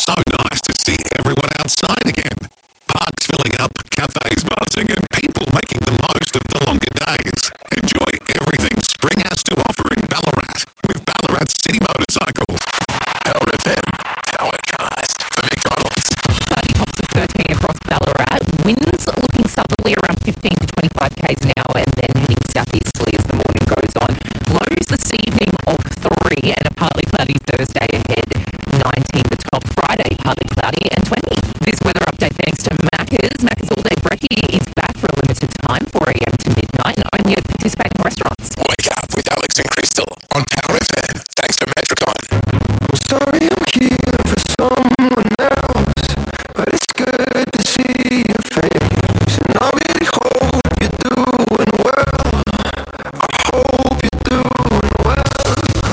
So nice to see everyone outside again. Parks filling up, cafes buzzing, and people making the most of the longer days. Enjoy everything spring has to offer in Ballarat with Ballarat City Motorcycles. Power FM, powercast for McDonald's. Cloudy tops of 13 across Ballarat. Winds looking southerly around 15 to 25 k's an hour and then heading southeasterly as the morning goes on. Lows this evening of 3 and a partly cloudy Thursday ahead. 19 the top, Friday partly cloudy and 20. This weather update thanks to Macca's. Macca's All Day Brekkie is back for a limited time, 4 a.m. to midnight, and only at participating restaurants. Wake up with Alex and Crystal